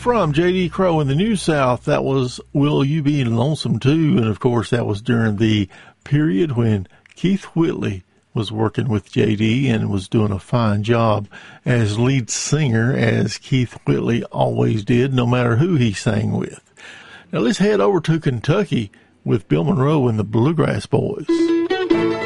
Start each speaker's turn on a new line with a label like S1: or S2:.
S1: from J.D. Crowe in the New South, that was Will You Be Lonesome Too? And, of course, that was during the period when Keith Whitley was working with J.D. and was doing a fine job as lead singer, as Keith Whitley always did, no matter who he sang with. Now, let's head over to Kentucky with Bill Monroe and the Bluegrass Boys.